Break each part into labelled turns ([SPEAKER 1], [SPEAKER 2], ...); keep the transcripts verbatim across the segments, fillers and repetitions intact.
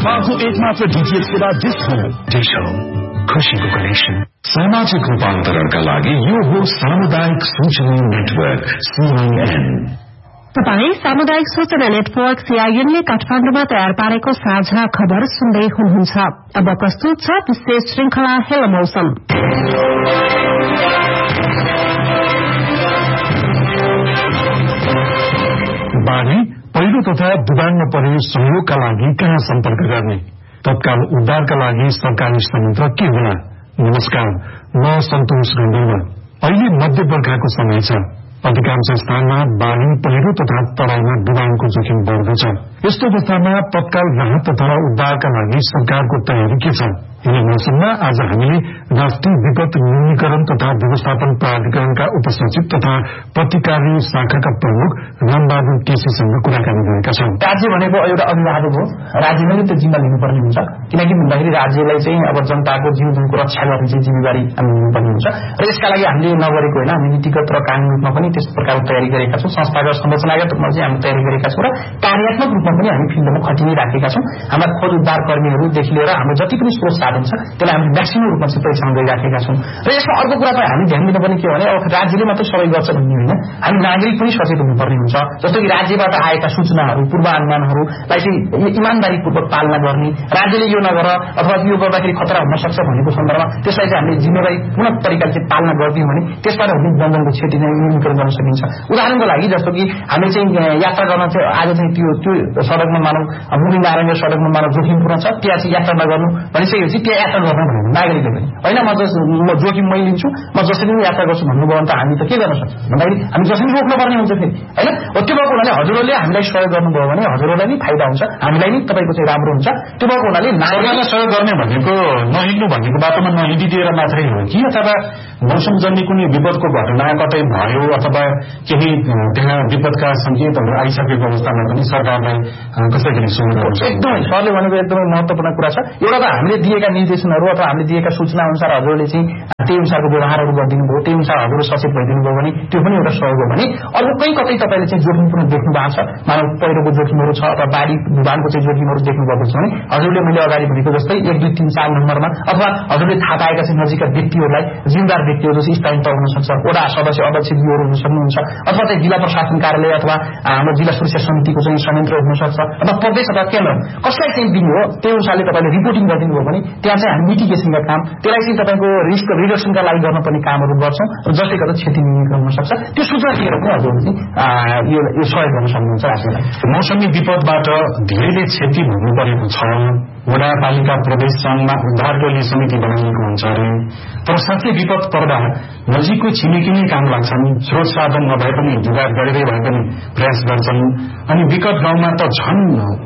[SPEAKER 1] नेपालको एकमात्र डीटीएच सेवा डिश होम। डिश होम, खुशीको कनेक्सन। सामाजिक रूपान्तरणका लागि यो हो सामुदायिक सूचना नेटवर्क सीआईएन।
[SPEAKER 2] तपाईँ सामुदायिक सूचना नेटवर्क सीआईएनले काठमाडौँमा तयार पारेको साझा खबर सुन्दै हुनुहुन्छ। अब प्रस्तुत छ विशेष श्रृंखला हेलो मौसम।
[SPEAKER 3] बाढी, पहिरो तथा डुबानमा परे सहयोगका लागि कहाँ सम्पर्क गर्ने, तत्काल उद्धारका लागि सरकारी संयन्त्र के होला? नमस्कार, म सन्तोष गण्डरमा। अहिले मध्य बर्खाको समय छ। अधिकांश स्थानमा बाढी, पहिरो तथा तराईमा डुबानको जोखिम बढ्दो छ। यस्तो अवस्थामा तत्काल राहत तथा उद्धारका लागि सरकारको तयारी के छ? यही मौसममा आज हामीले राष्ट्रिय विपद न्यूनीकरण तथा व्यवस्थापन प्राधिकरणका उपसचिव तथा प्रतिकारी शाखाका प्रमुख रामबहादुर केसीसँग कुराकानी गरेका छौं।
[SPEAKER 4] राज्य भनेको एउटा अभिभावक हो, राज्यले त्यो जिम्मा लिनुपर्ने हुन्छ। किनकि भन्दाखेरि राज्यलाई चाहिँ अब जनताको जीवनको रक्षा गर्ने चाहिँ जिम्मेवारी हामी लिनुपर्ने हुन्छ र यसका लागि हामीले नगरेको होइन, हामी नीतिगत र कानूनी रूपमा पनि त्यस प्रकारको तयारी गरेका छौं। संस्थागत संरचनागत रूपमा चाहिँ हामी तयारी गरेका छौं र कार्यात्मक रूपमा पनि हामी फिल्डमा खटिने राखेका छौं। हाम्रा खोज उद्धार कर्मीहरूदेखि लिएर हाम्रो जति पनि स्रोत साधन छ त्यसलाई हामी म्याक्सिमम रूपमा चाहिँ परीक्षण गरिराखेका छौं। र यसमा अर्को कुरा पनि हामी ध्यान दिनुपर्ने के भने अब राज्यले मात्र सबै गर्छ भन्ने होइन, हामी नागरिक पनि सचेत हुनुपर्ने हुन्छ। जस्तो कि राज्यबाट आएका सूचनाहरू, पूर्वानुमानहरूलाई चाहिँ इमानदारीपूर्वक पालना गर्ने, राज्यले यो नगर अथवा यो गर्दाखेरि खतरा हुन सक्छ भनेको सन्दर्भमा त्यसलाई चाहिँ हामीले जिम्मेवारी पूर्ण तरिकाले चाहिँ पालना गरिदियौँ भने त्यसबाट हुने वनजनको क्षति नै न्यूनीकरण गर्न सकिन्छ। उदाहरणको लागि जस्तो कि हामीले चाहिँ यात्रा गर्न चाहिँ आज चाहिँ त्यो त्यो सडकमा मानव मुनि नारायण सडकमा मानव जोखिमपूर्ण छ, त्यहाँ चाहिँ यात्रा नगर्नु भनिसकेपछि त्यहाँ यात्रा गर्नु भनेर नागरिकले पनि होइन, म म जोखिम मै लिन्छु, म जसरी पनि यात्रा गर्छु भन्नुभयो भने त हामी त के गर्न सक्छौँ भन्दाखेरि हामी जसरी रोक्नुपर्ने हुन्छ फेरि होइन। त्यो भएको हुनाले हजुरहरूले हामीलाई सहयोग गर्नुभयो भने हजुरहरूलाई नै फाइदा हुन्छ, हामीलाई नै तपाईँको चाहिँ राम्रो हुन्छ। त्यो भएको हुनाले
[SPEAKER 3] नागरिकलाई सहयोग गर्ने भनेको नहिँड्नु भनेको बाटोमा नहिँडिदिएर मात्रै हो कि अथवा मौसमजन्य कुनै विपदको घटना कतै भयो अथवा केही त्यहाँ विपदका संकेतहरू आइसकेको अवस्थामा पनि सरकारलाई कसै गरी सुन्नुपर्छ?
[SPEAKER 4] एकदमै सरले भनेको एकदमै महत्त्वपूर्ण कुरा छ। एउटा त हामीले दिएका निर्देशनहरू अथवा हामीले दिएका सूचना अनुसार हजुरले चाहिँ त्यही अनुसारको व्यवहारहरू गरिदिनु भयो, त्यही अनुसार हजुर सचेत भइदिनु भयो भने त्यो पनि एउटा सहयोग हो भने अर्को कहीँ कतै तपाईँले चाहिँ जोखिमपूर्ण देख्नु भएको छ, मानव पहिरोको जोखिमहरू छ अथवा बाढी डुबानको चाहिँ जोखिमहरू देख्नु भएको छ भने हजुरले मैले अगाडि भनेको जस्तै एक दुई तीन चार नम्बरमा अथवा हजुरले थाहा पाएका चाहिँ नजिकका व्यक्तिहरूलाई, जिम्मेदार व्यक्तिहरू जस्तै स्थानीय तह हुन सक्छ, वडा सदस्य अध्यक्ष जीहरू हुन सक्नुहुन्छ अथवा चाहिँ जिल्ला प्रशासन कार्यालय अथवा हाम्रो जिल्ला सुरक्षा समितिको चाहिँ संयन्त्र हुन सक्छ अथवा प्रदेश अथवा केन्द्र कसलाई चाहिँ दिनु हो त्यो अनुसारले तपाईँले रिपोर्टिङ गरिदिनु भयो भने त्यहाँ चाहिँ हामी मिटिगेसनका काम, त्यसलाई चाहिँ तपाईँको रिस्क रिडक्सनका लागि गर्न पर्ने कामहरू गर्छौँ र जसले गर्दा क्षति न्यूनीकरण हुन सक्छ। त्यो सूचना दिएर पनि हजुरले चाहिँ यो यो सहयोग गर्न सक्नुहुन्छ राज्यलाई।
[SPEAKER 3] मौसमी विपदबाट धेरैले क्षति भोग्नु परेको छ, वडापालिका प्रदेश सङ्घमा उद्धार टोली समिति बनाइएको हुन्छ अरे, तर साँच्चै विपद पर्दा नजिकको छिमेकी नै काम लाग्छन्, स्रोत साधन नभए पनि जुगाड गरेरै भए पनि प्रयास गर्छन्। अनि विकट गाउँमा त झन्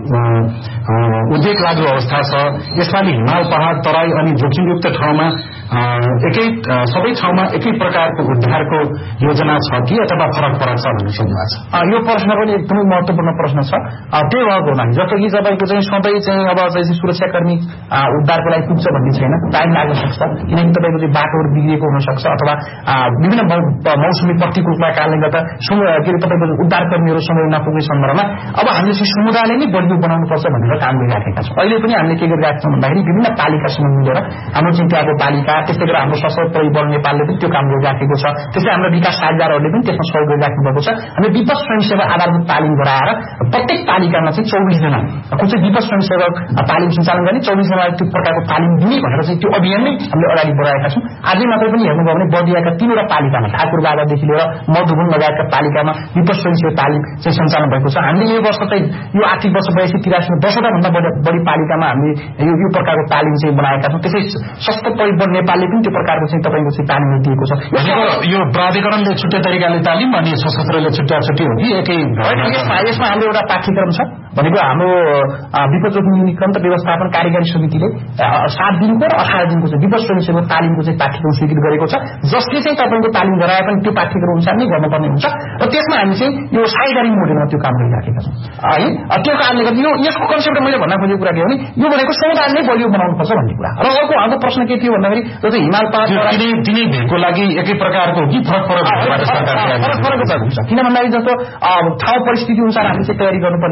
[SPEAKER 3] उद्वेग लाग्दो अवस्था छ। यसपालि हिमाल पहाड़ तराई अनि जोखिमयुक्त ठाउँमा एकै सबै ठाउँमा एकै प्रकारको उद्धारको योजना छ कि अथवा फरक फरक छ भन्ने सोध्नु छ?
[SPEAKER 4] यो प्रश्न पनि एकदमै महत्त्वपूर्ण प्रश्न छ। त्यही भएको हुनाले जस्तो कि तपाईँको चाहिँ सधैँ चाहिँ अब चाहिँ सुरक्षाकर्मी उद्धारको लागि पुग्छ भन्ने छैन, टाइम लाग्न सक्छ किनकि तपाईँको चाहिँ बाटोहरू बिग्रिएको हुन सक्छ अथवा विभिन्न मौसमी प्रतिकूलताका कारणले गर्दा के अरे तपाईँको उद्धारकर्मीहरू समय नपुग्ने सन्दर्भमा अब हामीले चाहिँ समुदायले नै बलियो बनाउनुपर्छ भनेर काम गरिराखेका छौँ। अहिले पनि हामीले के गरिरहेका छौँ भन्दाखेरि विभिन्न पालिकासँग मिलेर हाम्रो चाहिँ त्यहाँको पालिका, त्यस्तै गरेर हाम्रो सशस्त्र बल नेपालले पनि त्यो काम गरिराखेको छ, त्यस्तै हाम्रो विकास साझेदारहरूले पनि त्यसमा सहयोग गरिराख्नु भएको छ। हामीले विपद स्वयंसेवा आधारभूत तालिम गराएर प्रत्येक पालिकामा चाहिँ चौबिसजना को चाहिँ विपद स्वयंसेवक तालिम सञ्चालन गर्ने, चौबिसजना त्यो प्रकारको तालिम दिने भनेर चाहिँ त्यो अभियान नै हामीले अगाडि बढाएका छौँ। आजै मात्रै पनि हेर्नुभयो भने बर्दियाका तीनवटा पालिकामा ठाकुर बाजादेखि लिएर मधुबन लगायतका पालिकामा विपद स्वयंसेवक तालिम चाहिँ सञ्चालन भएको छ। हामीले यो वर्ष चाहिँ यो आर्थिक वर्ष बयासी तिरासीमा दसवटा भन्दा बढी पालिकामा हामीले यो यो प्रकारको तालिम चाहिँ बनाएका छौँ। त्यसै सशस्त्र परिबल नेपालले पनि त्यो प्रकारको चाहिँ तपाईँको चाहिँ तालिम दिएको छ।
[SPEAKER 3] यो प्राधिकरणले छुट्टै तरिकाले तालिम अनि सशस्त्रले छुट्टा छुट्टी हो कि एकै?
[SPEAKER 4] यसमा हाम्रो एउटा पाठ्यक्रम छ भनेको हाम्रो विपद जोखिम न्यूनीकरण र व्यवस्थापन कार्यकारी समितिले सात दिनको र अठार दिनको चाहिँ विपद स्वयंसेवक तालिमको चाहिँ पाठ्यक्रम स्वीकृत गरेको छ, जसले चाहिँ तपाईँको तालिम गराए पनि त्यो पाठ्यक्रम अनुसार नै गर्नुपर्ने हुन्छ र त्यसमा हामी चाहिँ यो साझेदारी मोडेलमा त्यो काम गरिराखेका छौँ है। त्यो कारणले गर्दा यो यसको कन्सेप्ट मैले भन्न खोजेको कुरा के हो भने यो भनेको समुदाय नै बलियो बनाउनुपर्छ भन्ने कुरा। र अर्को हाम्रो प्रश्न के थियो भन्दाखेरि जस्तो हिमाल पहाड
[SPEAKER 3] तिनै भेगको लागि एकै प्रकारको कि फरक फरक
[SPEAKER 4] फरक फरक हुन्छ, किन भन्दाखेरि जस्तो ठाउँ परिस्थिति अनुसार हामीले चाहिँ तयारी गर्नुपर्ने हुन्छ। जस्तो कि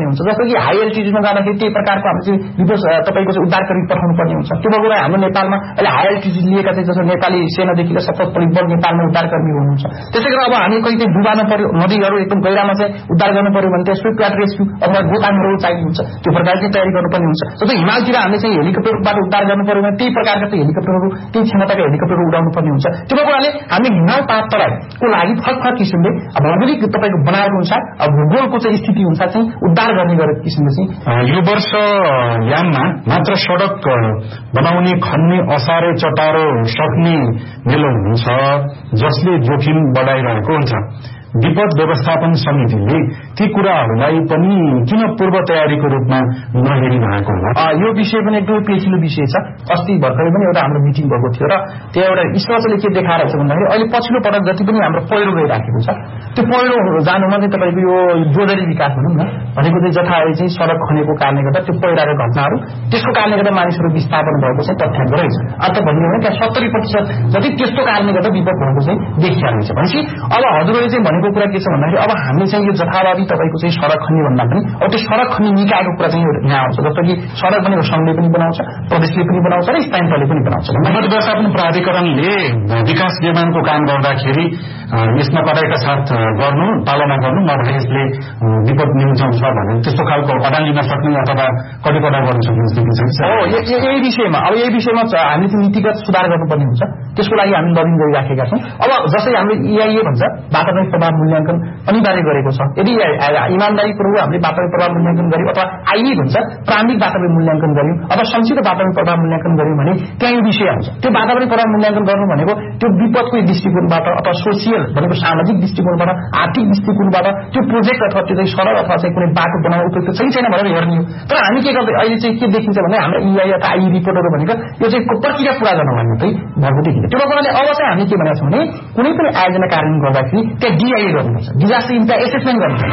[SPEAKER 4] कि हाई एल्टिट्युडमा जाँदाखेरि त्यही प्रकारको हाम्रो चाहिँ विपद तपाईँको चाहिँ उद्धारकर्मी पठाउनु पर्ने हुन्छ। त्यो भएको हाम्रो नेपालमा अहिले हाई एल्टिट्युड लिएका चाहिँ जस्तो नेपाली सेनादेखि लिएर सशस्त्र पुलिस बल नेपालमा उद्धारकर्मी हुनुहुन्छ। त्यसै गरी अब हामी कहिले चाहिँ डुबाउनु पर्यो, नदीहरू एकदम गहिरामा चाहिँ उद्धार गर्नु पर्यो भने त्यसको प्याट रेस्क्यु अथवा गोतानहरू चाहिन्छ, त्यो प्रकारको तयारी गर्नुपर्ने हुन्छ। जस्तो हिमालतिर हामीले चाहिँ हेलिकप्टरबाट उद्धार गर्नु पर्यो भने त्यही प्रकारका चाहिँ हेलिकप्टरहरू त्यही क्षमताका हेलिकप्टरहरू उडाउनु पर्ने हुन्छ। त्यो भएको हुनाले हामी हिमाल पार तराईको लागि फरक फरक किसिमले भौगोलिक तपाईँको बनाएको अनुसार भूगोलको चाहिँ स्थिति अनुसार चाहिँ उद्धार गर्ने गरेको किसिमले चाहिँ
[SPEAKER 3] यो वर्ष याममा मात्र सडक बनाउने खन्ने असारे चटारो सक्ने मेलो हुन्छ, जसले जोखिम बढाइरहेको हुन्छ। विपद व्यवस्थापन समितिले ती कुराहरूलाई पनि किन पूर्व तयारीको रूपमा नहेरिरहेको होला?
[SPEAKER 4] यो विषय पनि एकदमै पेचिलो विषय छ। अस्ति भर्खरै पनि एउटा हाम्रो मिटिङ भएको थियो र त्यहाँ एउटा स्पष्टले के देखाएर छ भन्दाखेरि अहिले पछिल्लो पटक जति पनि हाम्रो पहिरो गइराखेको छ त्यो पहिरो जानुमा चाहिँ तपाईँको यो जोडरी विकास भनौँ न भनेको चाहिँ जथाभावी चाहिँ सडक खनेको कारणले गर्दा त्यो पहिराको घटनाहरू त्यसको कारणले गर्दा मानिसहरू विस्थापन भएको चाहिँ तथ्याङ्क रहेछ। अर्थ भन्यो भने त्यहाँ सत्तरी प्रतिशत जति त्यस्तो कारणले गर्दा विपद भएको चाहिँ देखिया रहेछ। भनेपछि अब हजुरहरूले चाहिँ भनेको कुरा के छ भन्दाखेरि अब हामीले चाहिँ यो जथाभावी तपाईँको चाहिँ सडक खन्ने भन्दा पनि अब त्यो सडक खन्ने निकायको कुरा चाहिँ यहाँ आउँछ। जस्तो कि सडक भनेको सङ्घले पनि बनाउँछ, प्रदेशले पनि बनाउँछ र स्थानीय तहले पनि बनाउँछ।
[SPEAKER 3] विपद व्यवस्थापन प्राधिकरणले विकास निर्माणको काम गर्दाखेरि यसमा कडाइका साथ गर्नु, पालना गर्नु, नभए यसले विपद न्यूनतम छ भने त्यस्तो खालको अडान लिन सक्ने अथवा कतिपटा गर्न सक्ने
[SPEAKER 4] हो। यही विषयमा अब यही विषयमा हामीले चाहिँ नीतिगत सुधार गर्नुपर्ने हुन्छ। त्यसको लागि हामी लबिङ गरिराखेका छौँ। अब जस्तै हाम्रो इआइए भन्छ वातावरण प्रभाव मूल्याङ्कन अनिवार्य गरेको छ। यदि इमान्दारीपूर्वक हामीले वातावरण प्रभाव मूल्याङ्कन गर्यौँ अथवा आइए भन्छ प्रारम्भिक वातावरण मूल्याङ्कन गर्यौँ अथवा संक्षिप्त वातावरण प्रभाव मूल्याङ्कन गर्यौँ भने त्यहाँ यो विषय आउँछ। त्यो वातावरण प्रभाव मूल्याङ्कन गर्नु भनेको त्यो विपदको दृष्टिकोणबाट अथवा सोसियल भनेको सामाजिक दृष्टिकोणबाट, आर्थिक दृष्टिकोणबाट त्यो प्रोजेक्ट अथवा त्यो चाहिँ सडक अथवा चाहिँ कुनै बाटो बनाउन उपयुक्त छैन छैन भनेर हेर्ने हो। तर हामी के गर्दै अहिले चाहिँ के देखिन्छ भने हाम्रो इआई अथवा आइ रिपोर्टहरू भनेको यो चाहिँ प्रक्रिया पूरा गर्नलाई मात्रै भएको देखिन्छ। त्यो कारणले अब चाहिँ हामीले के भनेको छौँ भने कुनै पनि आयोजना कार्यान्वयन गर्दाखेरि त्यहाँ डिआइए गर्नुपर्छ, डिजास्टर इम्प्याक्ट एसेसमेन्ट गर्नुपर्छ।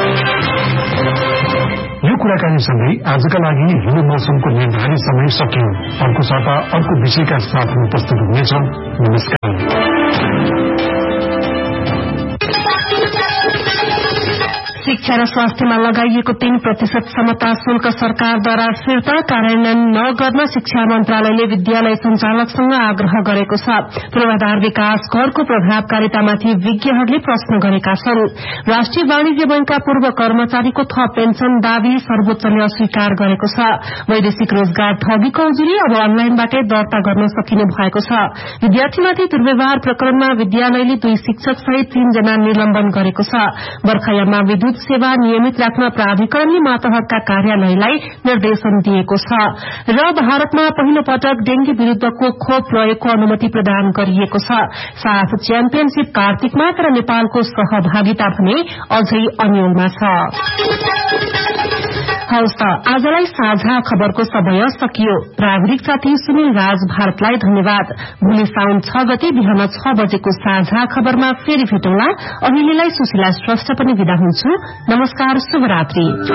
[SPEAKER 3] यो कुराकानीसँगै आजका लागि हिलो मौसमको निर्धारित समय सकियो। अर्को साता अर्को विषयका साथ उपस्थित हुनेछौँ। नमस्कार।
[SPEAKER 2] शिक्षा र स्वास्थ्यमा लगाइएको तीन प्रतिशत समता शुल्क सरकारद्वारा फिर्ता कार्यान्वयन नगर्न शिक्षा मन्त्रालयले विद्यालय सञ्चालकसँग आग्रह गरेको छ। पूर्वाधार विकास करको प्रभावकारितामाथि विज्ञहरूले प्रश्न गरेका छन्। राष्ट्रिय वाणिज्य बैंकका पूर्व कर्मचारीको थप पेन्सन दावी सर्वोच्चले अस्वीकार गरेको छ। वैदेशिक रोजगार ठगीको उजुरी अब अनलाइनबाटै दर्ता गर्न सकिने भएको छ। विद्यार्थीमाथि दुर्व्यवहार प्रकरणमा विद्यालयले दुई शिक्षक सहित तीनजना निलम्बन गरेको छ। बर्खायाममा विद्युत सेवा नियमित राख्न प्राधिकरणले मातहतका कार्यालयलाई निर्देशन दिएको छ। र भारतमा पहिलो पटक डेंगी विरूद्धको खोप प्रयोगको अनुमति प्रदान गरिएको छ। साफ च्याम्पियनशीप कार्तिकमा तर नेपालको सहभागिता भने अझै अन्यलमा छ। हवस् त आजलाई साझा खबरको समय सकियो। प्राविधिक साथी सुनिल राज भारतलाई धन्यवाद। भोलि साउन छ गते बिहान छ बजेको साझा खबरमा फेरि भेटौँला। अहिलेलाई सुशीला श्रेष्ठ पनि विदा हुन्छु। नमस्कार, शुभरात्रि।